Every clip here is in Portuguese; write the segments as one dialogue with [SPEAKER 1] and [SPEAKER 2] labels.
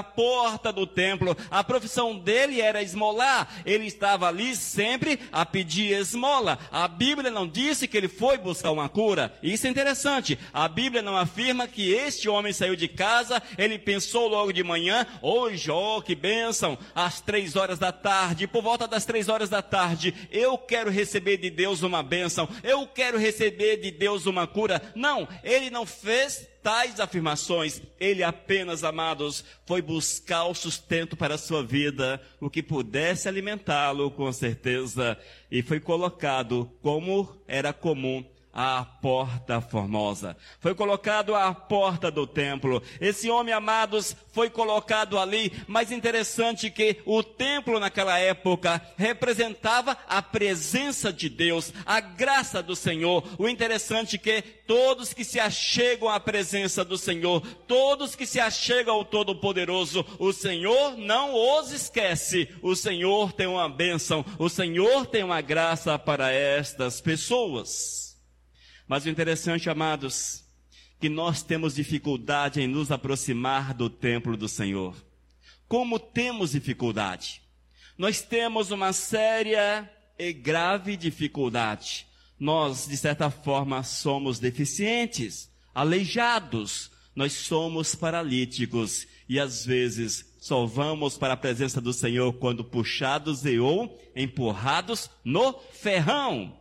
[SPEAKER 1] porta do templo. A profissão dele era esmolar. Ele estava ali sempre a pedir esmola. A Bíblia não disse que ele foi buscar uma cura. Isso é interessante. A Bíblia não afirma que este homem saiu de casa, ele pensou logo de manhã, hoje, que bênção, às 3 horas da tarde, por volta das 3 horas da tarde, eu quero receber de Deus uma bênção, eu quero receber de Deus uma cura. Não, ele não fez tais afirmações. Ele apenas, amados, foi buscar o sustento para a sua vida, o que pudesse alimentá-lo com certeza, e foi colocado, como era comum, à porta formosa. Foi colocado à porta do templo. Esse homem, amados, foi colocado ali, mas interessante que o templo naquela época representava a presença de Deus, a graça do Senhor. O interessante que todos que se achegam à presença do Senhor, todos que se achegam ao Todo-Poderoso, o Senhor não os esquece. O Senhor tem uma bênção, o Senhor tem uma graça para estas pessoas. Mas o interessante, amados, que nós temos dificuldade em nos aproximar do templo do Senhor. Como temos dificuldade? Nós temos uma séria e grave dificuldade. Nós, de certa forma, somos deficientes, aleijados, nós somos paralíticos e às vezes só vamos para a presença do Senhor quando puxados ou empurrados no ferrão.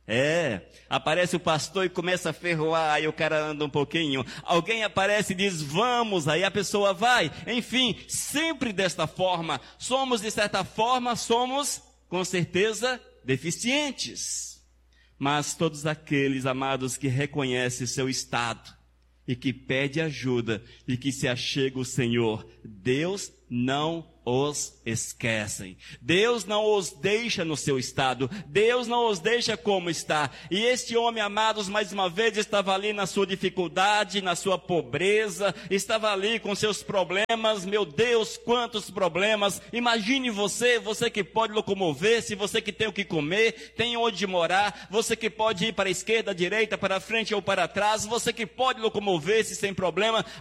[SPEAKER 1] Aparece o pastor e começa a ferroar, aí o cara anda um pouquinho, alguém aparece e diz vamos, aí a pessoa vai, enfim, sempre desta forma, somos de certa forma, somos com certeza deficientes, mas todos aqueles, amados, que reconhecem seu estado e que pede ajuda e que se achega o Senhor, Deus não os esquecem. Deus não os deixa no seu estado. Deus não os deixa como está. E este homem, amados, mais uma vez estava ali na sua dificuldade, na sua pobreza, estava ali com seus problemas. Meu Deus, quantos problemas. Imagine você que pode locomover-se, você que tem o que comer, tem onde morar, você que pode ir para a esquerda, à direita, para a frente ou para trás, você que pode locomover-se sem problema.